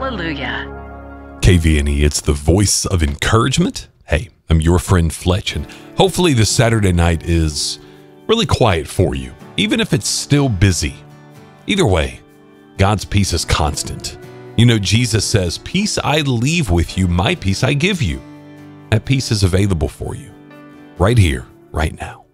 Hallelujah. KVNE, it's the voice of encouragement. Hey, I'm your friend Fletch, and hopefully this Saturday night is really quiet for you, even if it's still busy. Either way, God's peace is constant. You know, Jesus says, "Peace I leave with you, my peace I give you." That peace is available for you right here, right now.